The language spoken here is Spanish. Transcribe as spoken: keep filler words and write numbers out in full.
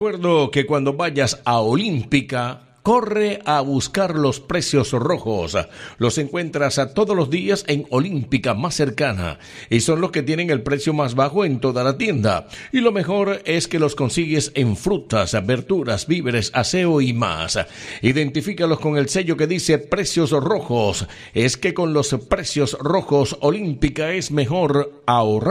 Recuerdo que cuando vayas a Olímpica, corre a buscar los precios rojos. Los encuentras a todos los días en Olímpica más cercana y son los que tienen el precio más bajo en toda la tienda. Y lo mejor es que los consigues en frutas, verduras, víveres, aseo y más. Identifícalos con el sello que dice precios rojos. Es que con los precios rojos Olímpica es mejor ahorrar.